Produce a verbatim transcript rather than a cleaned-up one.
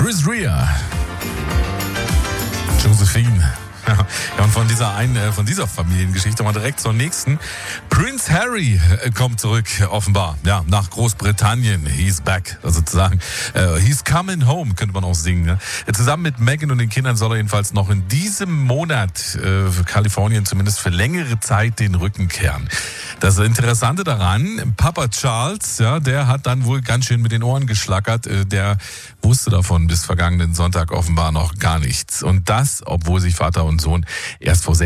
Chris Rea. Josephine. Ja, und von dieser einen, äh, von dieser Familiengeschichte mal direkt zur nächsten. Prince Harry äh, kommt zurück, offenbar, ja, nach Großbritannien. He's back, also sozusagen. Äh, he's coming home, könnte man auch singen. Ne? Zusammen mit Meghan und den Kindern soll er jedenfalls noch in diesem Monat äh, für Kalifornien zumindest für längere Zeit den Rücken kehren. Das Interessante daran, Papa Charles, ja, der hat dann wohl ganz schön mit den Ohren geschlackert. Äh, der wusste davon bis vergangenen Sonntag offenbar noch gar nichts. Und das, obwohl sich Vater und Sohn erst vor sechs